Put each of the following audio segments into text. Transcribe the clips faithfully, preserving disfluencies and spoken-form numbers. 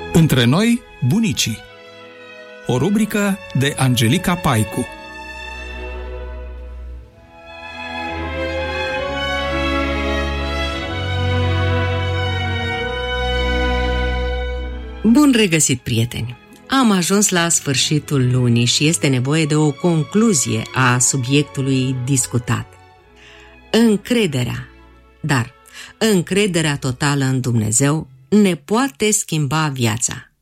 Între noi, bunicii. O rubrică de Angelica Paicu. Bun regăsit, prieteni! Am ajuns la sfârșitul lunii și este nevoie de o concluzie a subiectului discutat. Încrederea, dar încrederea totală în Dumnezeu ne poate schimba viața.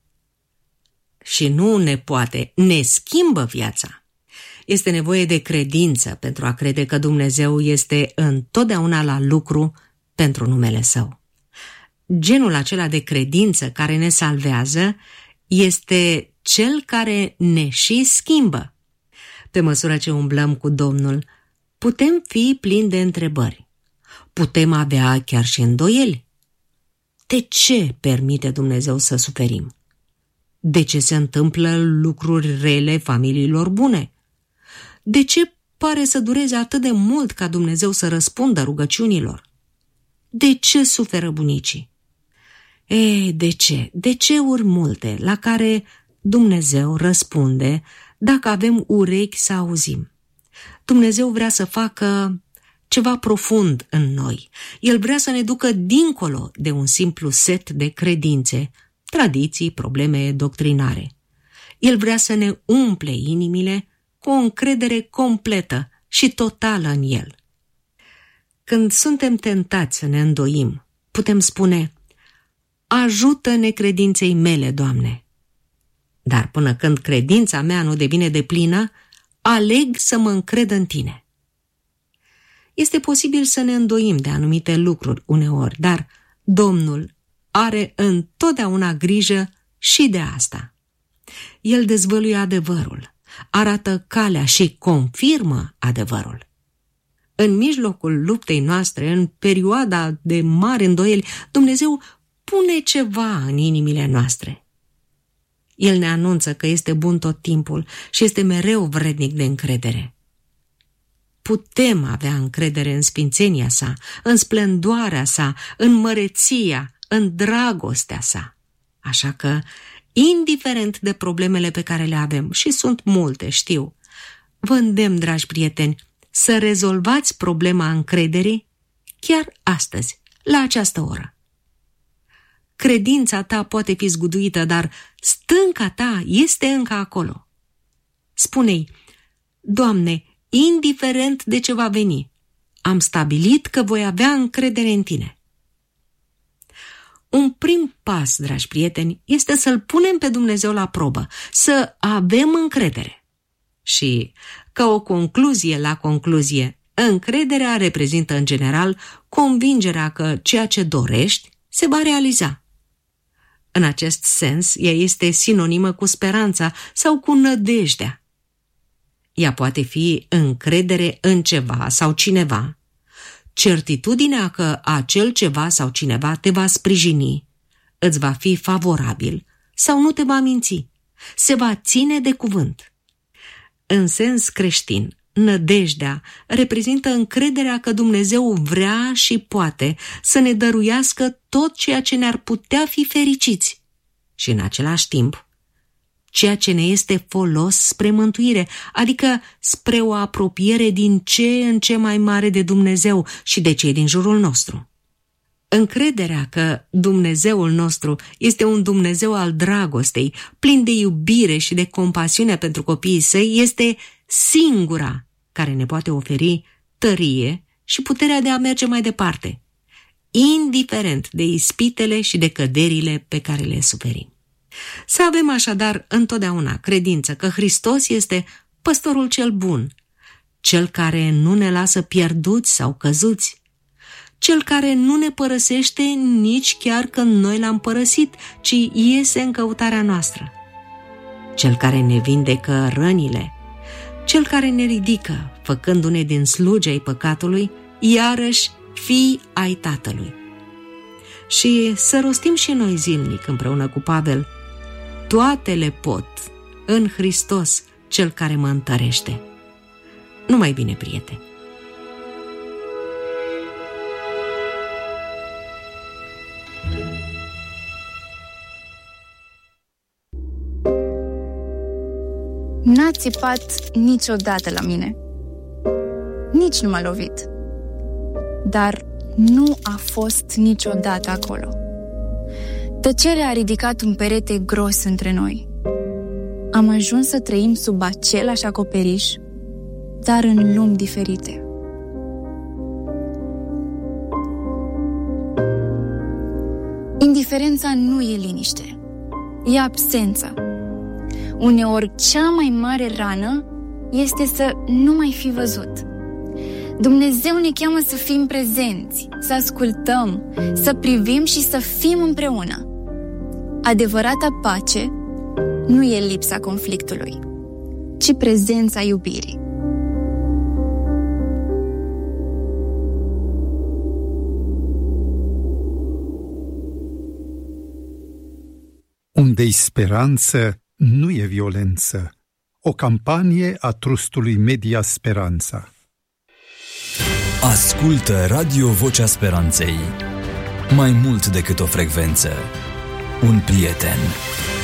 Și nu ne poate, ne schimbă viața. Este nevoie de credință pentru a crede că Dumnezeu este întotdeauna la lucru pentru numele Său. Genul acela de credință care ne salvează este cel care ne și schimbă. Pe măsură ce umblăm cu Domnul, putem fi plini de întrebări. Putem avea chiar și îndoieli. De ce permite Dumnezeu să suferim? De ce se întâmplă lucruri rele familiilor bune? De ce pare să dureze atât de mult ca Dumnezeu să răspundă rugăciunilor? De ce suferă bunicii? E, de ce? De ce-uri multe la care Dumnezeu răspunde dacă avem urechi să auzim. Dumnezeu vrea să facă ceva profund în noi. El vrea să ne ducă dincolo de un simplu set de credințe, tradiții, probleme doctrinare. El vrea să ne umple inimile cu o încredere completă și totală în El. Când suntem tentați să ne îndoim, putem spune: ajută necredinței mele, Doamne. Dar până când credința mea nu devine deplină, aleg să mă încred în Tine. Este posibil să ne îndoim de anumite lucruri uneori, dar Domnul are întotdeauna grijă și de asta. El dezvăluie adevărul, arată calea și confirmă adevărul. În mijlocul luptei noastre, în perioada de mari îndoieli, Dumnezeu pune ceva în inimile noastre. El ne anunță că este bun tot timpul și este mereu vrednic de încredere. Putem avea încredere în sfințenia sa, în splendoarea sa, în măreția, în dragostea sa. Așa că, indiferent de problemele pe care le avem, și sunt multe, știu, vă îndemn, dragi prieteni, să rezolvați problema încrederii chiar astăzi, la această oră. Credința ta poate fi zguduită, dar stânca ta este încă acolo. Spune-i: Doamne, indiferent de ce va veni, am stabilit că voi avea încredere în Tine. Un prim pas, dragi prieteni, este să-L punem pe Dumnezeu la probă, să avem încredere. Și, ca o concluzie la concluzie, încrederea reprezintă în general convingerea că ceea ce dorești se va realiza. În acest sens, ea este sinonimă cu speranța sau cu nădejdea. Ea poate fi încredere în ceva sau cineva, certitudinea că acel ceva sau cineva te va sprijini, îți va fi favorabil sau nu te va minți, se va ține de cuvânt. În sens creștin, nădejdea reprezintă încrederea că Dumnezeu vrea și poate să ne dăruiască tot ceea ce ne-ar putea fi fericiți și, în același timp, ceea ce ne este folos spre mântuire, adică spre o apropiere din ce în ce mai mare de Dumnezeu și de cei din jurul nostru. Încrederea că Dumnezeul nostru este un Dumnezeu al dragostei, plin de iubire și de compasiune pentru copiii săi, este singura care ne poate oferi tărie și puterea de a merge mai departe, indiferent de ispitele și de căderile pe care le suferim. Să avem așadar întotdeauna credință că Hristos este păstorul cel bun, cel care nu ne lasă pierduți sau căzuți, cel care nu ne părăsește nici chiar când noi l-am părăsit, ci iese în căutarea noastră, cel care ne vindecă rănile, cel care ne ridică, făcându-ne din slugi ai păcatului, iarăși fii ai Tatălui. Și să rostim și noi zilnic împreună cu Pavel: toate le pot în Hristos, cel care mă întărește. Numai bine, prieteni! N-a țipat niciodată la mine. Nici nu m-a lovit. Dar nu a fost niciodată acolo. Tăcerea a ridicat un perete gros între noi. Am ajuns să trăim sub același acoperiș, dar în lumi diferite. Indiferența nu e liniște, e absența. Uneori, cea mai mare rană este să nu mai fi văzut. Dumnezeu ne cheamă să fim prezenți, să ascultăm, să privim și să fim împreună. Adevărata pace nu e lipsa conflictului, ci prezența iubirii. Unde-i speranță, nu e violență. O campanie a trustului Media Speranța. Ascultă Radio Vocea Speranței. Mai mult decât o frecvență, un prieten.